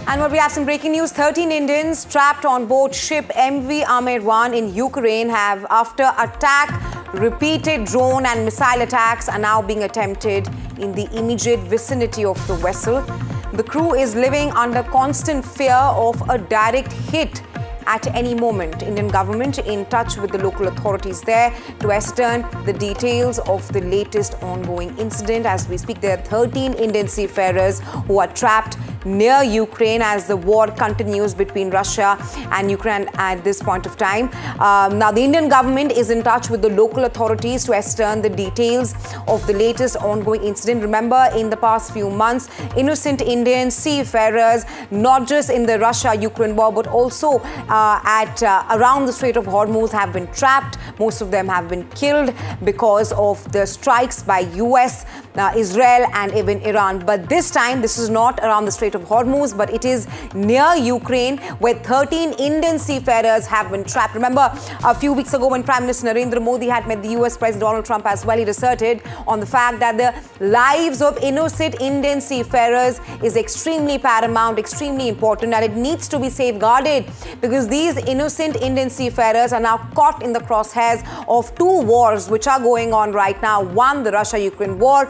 And we have some breaking news. 13 Indians trapped on board ship MV Amer 1 in Ukraine have, after attack, repeated drone and missile attacks are now being attempted in the immediate vicinity of the vessel. The crew is living under constant fear of a direct hit at any moment. Indian government in touch with the local authorities there to ascertain the details of the latest ongoing incident. As we speak, there are 13 Indian seafarers who are trapped near Ukraine as the war continues between Russia and Ukraine at this point of time. Now, the Indian government is in touch with the local authorities to ascertain the details of the latest ongoing incident. Remember, in the past few months, innocent Indian seafarers, not just in the Russia-Ukraine war, but also around the Strait of Hormuz, have been trapped. Most of them have been killed because of the strikes by US, Israel and even Iran. But this time, this is not around the Strait of Hormuz, but it is near Ukraine, where 13 Indian seafarers have been trapped. Remember, a few weeks ago when Prime Minister Narendra Modi had met the US President Donald Trump as well, he asserted on the fact that the lives of innocent Indian seafarers is extremely paramount, extremely important, and it needs to be safeguarded because these innocent Indian seafarers are now caught in the crosshairs of two wars which are going on right now. One, the Russia-Ukraine war,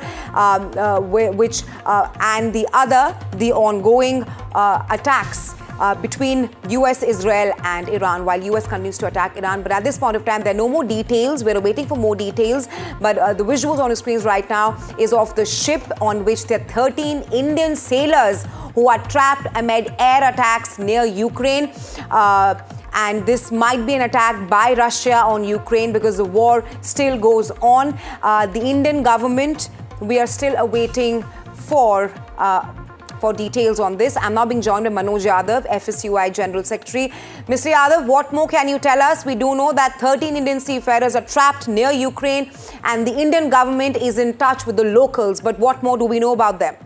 and the other, the ongoing attacks between US, Israel and Iran, while US continues to attack Iran. But at this point of time, there are no more details. We're waiting for more details. But the visuals on the screens right now is of the ship on which there are 13 Indian sailors who are trapped amid air attacks near Ukraine. And this might be an attack by Russia on Ukraine because the war still goes on. The Indian government, we are still awaiting for details on this. I'm now being joined by Manoj Yadav, FSUI General Secretary. Mr. Yadav, what more can you tell us? We do know that 13 Indian seafarers are trapped near Ukraine and the Indian government is in touch with the locals. But what more do we know about them?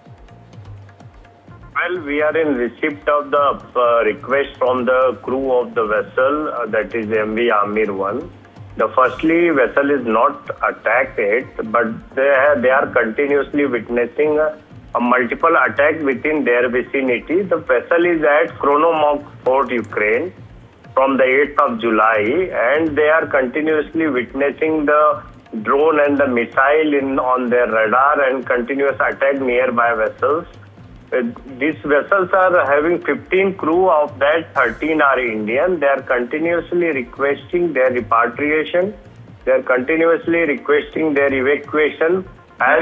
Well, we are in receipt of the request from the crew of the vessel, that is MV Amer 1. The firstly, vessel is not attacked yet, but they are continuously witnessing a multiple attack within their vicinity. The vessel is at Chronomok Port, Ukraine, from the 8th of July, and they are continuously witnessing the drone and the missile on their radar and continuous attack nearby vessels. These vessels are having 15 crew, of that 13 are Indian. They are continuously requesting their repatriation. They are continuously requesting their evacuation, as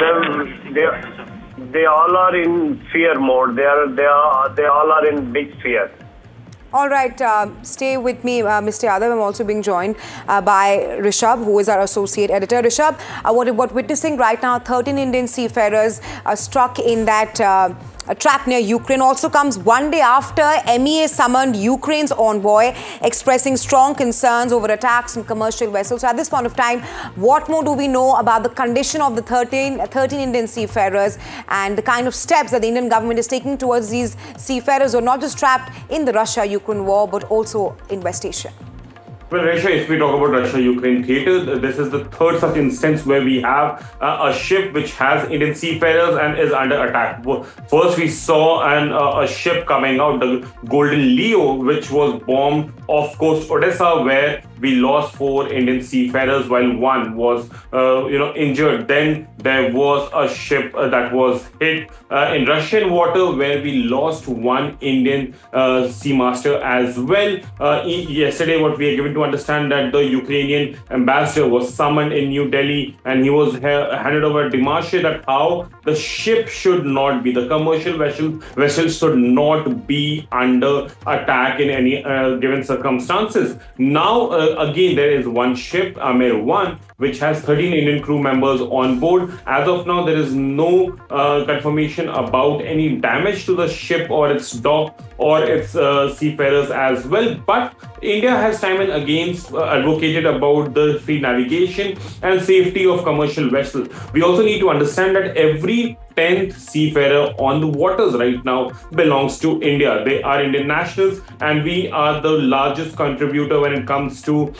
they all are in fear mode. They all are in big fear. All right, stay with me, Mr. Yadav. I'm also being joined by Rishabh, who is our associate editor. Rishabh, what witnessing right now, 13 Indian seafarers struck in that trap near Ukraine also comes one day after MEA summoned Ukraine's envoy, expressing strong concerns over attacks on commercial vessels. So at this point of time, what more do we know about the condition of the 13 Indian seafarers and the kind of steps that the Indian government is taking towards these seafarers who are not just trapped in the Russia-Ukraine war, but also in West Asia? Well, Resha, if we talk about Russia-Ukraine theatre, this is the third such instance where we have a ship which has Indian seafarers and is under attack. First, we saw a ship coming out, the Golden Leo, which was bombed off coast Odessa, where we lost 4 Indian seafarers while one was, injured. Then there was a ship that was hit in Russian water, where we lost 1 Indian seamaster as well. Yesterday, what we are given to understand that the Ukrainian ambassador was summoned in New Delhi and he was handed over a demarche that how the ship should not be, the commercial vessels should not be under attack in any given circumstances. Now, again, there is one ship, Amer 1, which has 13 Indian crew members on board. As of now, there is no confirmation about any damage to the ship or its dock or its seafarers as well. But India has time and again advocated about the free navigation and safety of commercial vessels. We also need to understand that every 10th seafarer on the waters right now belongs to India. They are Indian nationals, and we are the largest contributor when it comes to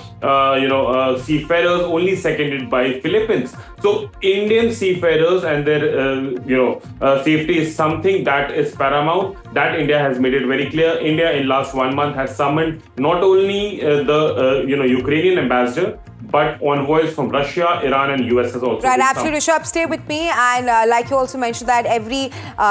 seafarers, only seconded by Philippines. So Indian seafarers and their safety is something that is paramount. That India has made it very clear. India in last 1 month has summoned not only the Ukrainian ambassador, but envoys from Russia, Iran, and US has also. Right, absolutely. Rishabh, stay with me. And like you also mentioned that every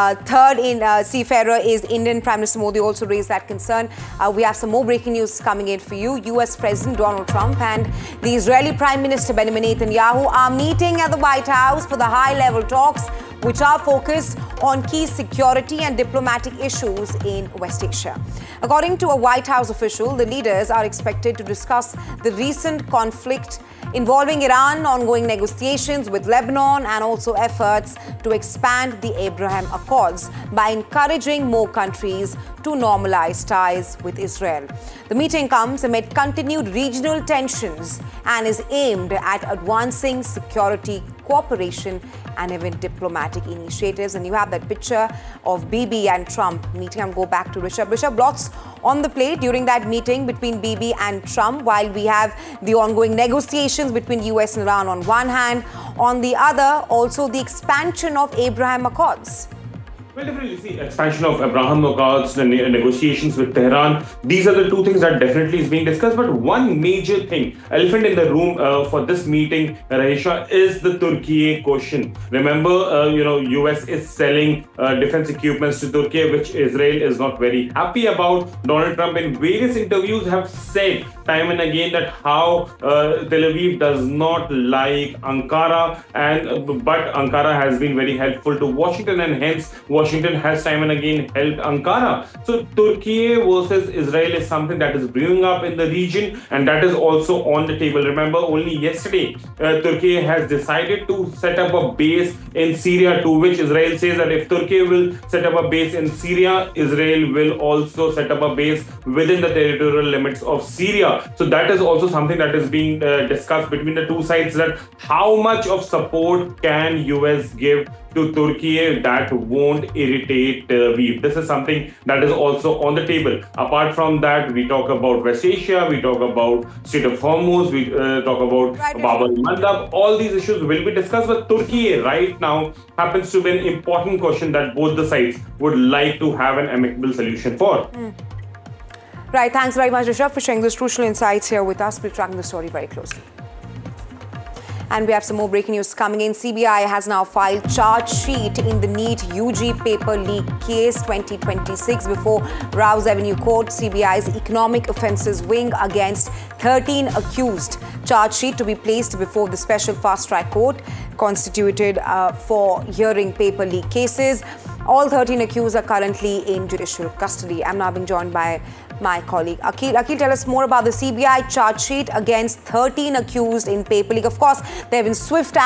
third seafarer is Indian. Prime Minister Modi also raised that concern. We have some more breaking news coming in for you. US President Donald Trump and the Israeli Prime Minister Benjamin Netanyahu are meeting at the White House for the high-level talks, which are focused on key security and diplomatic issues in West Asia. According to a White House official, the leaders are expected to discuss the recent conflict involving Iran, ongoing negotiations with Lebanon, and also efforts to expand the Abraham Accords by encouraging more countries to normalize ties with Israel. The meeting comes amid continued regional tensions and is aimed at advancing security cooperation and even diplomatic initiatives. And you have that picture of Bibi and Trump meeting. I'm going to go back to Rishabh. Rishabh, lots on the plate during that meeting between Bibi and Trump, while we have the ongoing negotiations between US and Iran on one hand, on the other, also the expansion of Abraham Accords. Well, definitely, see, expansion of Abraham Accords, the negotiations with Tehran, these are the two things that definitely is being discussed. But one major thing, elephant in the room for this meeting, Rahisha, is the Turkey question. Remember, US is selling defense equipments to Turkey, which Israel is not very happy about. Donald Trump in various interviews have said time and again that how Tel Aviv does not like Ankara, but Ankara has been very helpful to Washington, and hence Washington has time and again helped Ankara. So Turkey versus Israel is something that is brewing up in the region, and that is also on the table. Remember, only yesterday, Turkey has decided to set up a base in Syria, to which Israel says that if Turkey will set up a base in Syria, Israel will also set up a base within the territorial limits of Syria. So that is also something that is being discussed between the two sides, that how much of support can US give to Turkey that won't irritate Tel Aviv. This is something that is also on the table. Apart from that, we talk about West Asia, we talk about Strait of Hormuz, we talk about Bab al-Mandab. All these issues will be discussed, but Turkey right now happens to be an important question that both the sides would like to have an amicable solution for. Right, thanks very much, Rishabh, for sharing those crucial insights here with us. We're tracking the story very closely. And we have some more breaking news coming in. CBI has now filed charge sheet in the NEET UG paper leak case 2026 before Rouse Avenue Court. CBI's economic offences wing against 13 accused. Charge sheet to be placed before the special fast-track court constituted for hearing paper leak cases. All 13 accused are currently in judicial custody. I'm now being joined by my colleague Akhil. Akhil, tell us more about the CBI charge sheet against 13 accused in paper leak. Of course, there have been swift